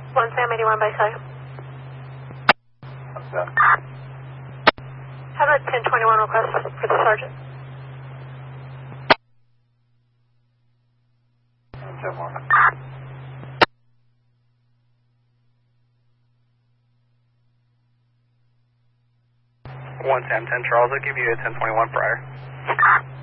1 Sam 81 by cellular. What's that? How about 1021 request for the sergeant? 10-1. 1 Sam 10 Charles, I'll give you a 1021 prior.